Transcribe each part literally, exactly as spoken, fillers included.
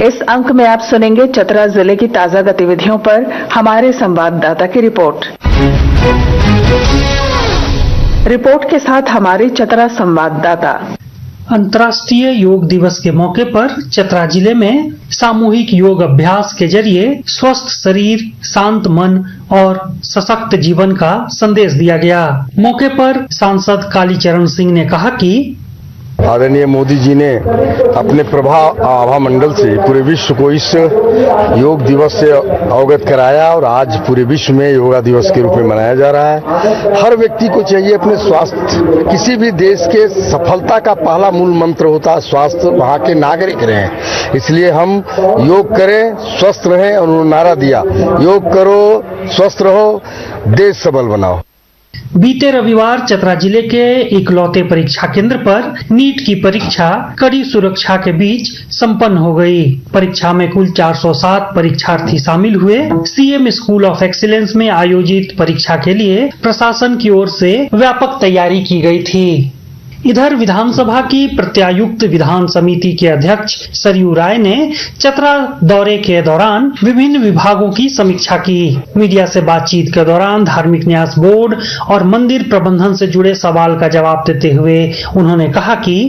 इस अंक में आप सुनेंगे चतरा जिले की ताजा गतिविधियों पर हमारे संवाददाता की रिपोर्ट। रिपोर्ट के साथ हमारे चतरा संवाददाता। अंतर्राष्ट्रीय योग दिवस के मौके पर चतरा जिले में सामूहिक योग अभ्यास के जरिए स्वस्थ शरीर, शांत मन और सशक्त जीवन का संदेश दिया गया। मौके पर सांसद कालीचरण सिंह ने कहा कि आदरणीय मोदी जी ने अपने प्रभा आभा मंडल से पूरे विश्व को इस योग दिवस से अवगत कराया और आज पूरे विश्व में योगा दिवस के रूप में मनाया जा रहा है। हर व्यक्ति को चाहिए अपने स्वास्थ्य, किसी भी देश के सफलता का पहला मूल मंत्र होता है स्वास्थ्य, वहाँ के नागरिक रहें। इसलिए हम योग करें, स्वस्थ रहें और उन्होंने नारा दिया, योग करो, स्वस्थ रहो, देश सबल बनाओ। बीते रविवार चतरा जिले के इकलौते परीक्षा केंद्र पर नीट की परीक्षा कड़ी सुरक्षा के बीच संपन्न हो गई। परीक्षा में कुल चार सौ सात परीक्षार्थी शामिल हुए। सीएम स्कूल ऑफ एक्सीलेंस में आयोजित परीक्षा के लिए प्रशासन की ओर से व्यापक तैयारी की गई थी। इधर विधानसभा की प्रत्यायुक्त विधान समिति के अध्यक्ष सरयू राय ने चतरा दौरे के दौरान विभिन्न विभागों की समीक्षा की। मीडिया से बातचीत के दौरान धार्मिक न्यास बोर्ड और मंदिर प्रबंधन से जुड़े सवाल का जवाब देते हुए उन्होंने कहा कि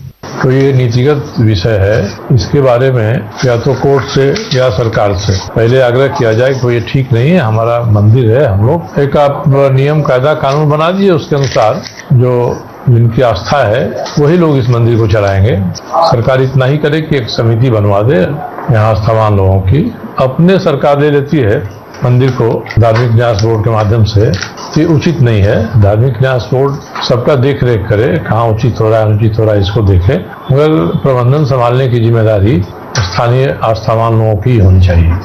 तो ये नीतिगत विषय है, इसके बारे में या तो कोर्ट से या सरकार से पहले आग्रह किया जाए कि ये ठीक नहीं है, हमारा मंदिर है, हम लोग एक आप नियम कायदा कानून बना दीजिए, उसके अनुसार जो जिनकी आस्था है वही लोग इस मंदिर को चलाएंगे। सरकार इतना ही करे कि एक समिति बनवा दे यहाँ आस्थावान लोगों की। अपने सरकार ले लेती है मंदिर को धार्मिक न्यास बोर्ड के माध्यम से, तो उचित नहीं है। धार्मिक न्यास बोर्ड सबका देख रेख करे, कहाँ उचित हो रहा है अनुचित हो रहा है इसको देखे, मगर प्रबंधन संभालने की जिम्मेदारी स्थानीय आस्थावान लोगों की होनी चाहिए।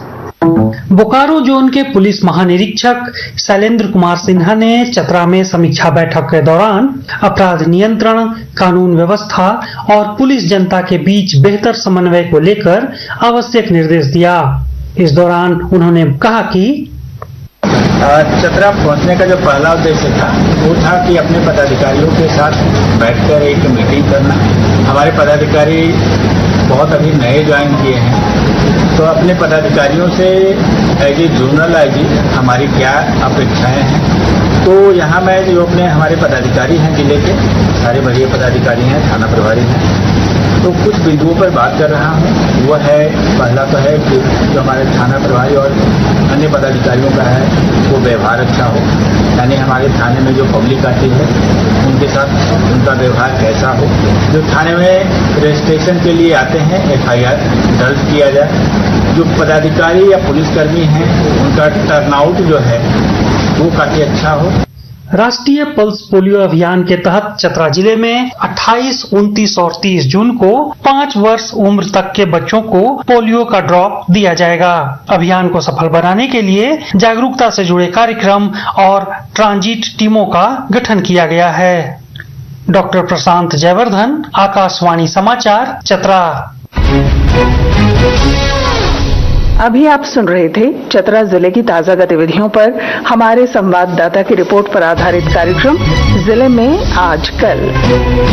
बोकारो जोन के पुलिस महानिरीक्षक शैलेंद्र कुमार सिन्हा ने चतरा में समीक्षा बैठक के दौरान अपराध नियंत्रण, कानून व्यवस्था और पुलिस जनता के बीच बेहतर समन्वय को लेकर आवश्यक निर्देश दिया। इस दौरान उन्होंने कहा कि चतरा पहुंचने का जो पहला उद्देश्य था वो था कि अपने पदाधिकारियों के साथ बैठकर एक मीटिंग करना। हमारे पदाधिकारी बहुत अभी नए ज्वाइन किए हैं, तो अपने पदाधिकारियों से एज ए जोनल आईजी हमारी क्या अपेक्षाएं हैं। तो यहाँ मैं जो अपने हमारे पदाधिकारी हैं जिले के, सारे वरीय पदाधिकारी हैं, थाना प्रभारी हैं, तो कुछ बिंदुओं पर बात कर रहा हूँ। वो है, पहला तो है कि जो हमारे थाना प्रभारी और अन्य पदाधिकारियों का है वो व्यवहार अच्छा हो, यानी हमारे थाने में जो पब्लिक आती है उनके साथ उनका व्यवहार कैसा हो। जो थाने में रजिस्ट्रेशन के लिए आते हैं एफ आई आर दर्ज किया जाए। जो पदाधिकारी या पुलिसकर्मी हैं उनका टर्नआउट जो है वो काफी अच्छा हो। राष्ट्रीय पल्स पोलियो अभियान के तहत चतरा जिले में अट्ठाईस, उनतीस और तीस जून को पाँच वर्ष उम्र तक के बच्चों को पोलियो का ड्रॉप दिया जाएगा। अभियान को सफल बनाने के लिए जागरूकता से जुड़े कार्यक्रम और ट्रांजिट टीमों का गठन किया गया है। डॉक्टर प्रशांत जयवर्धन, आकाशवाणी समाचार, चतरा। अभी आप सुन रहे थे चतरा जिले की ताजा गतिविधियों पर हमारे संवाददाता की रिपोर्ट पर आधारित कार्यक्रम जिले में आज कल।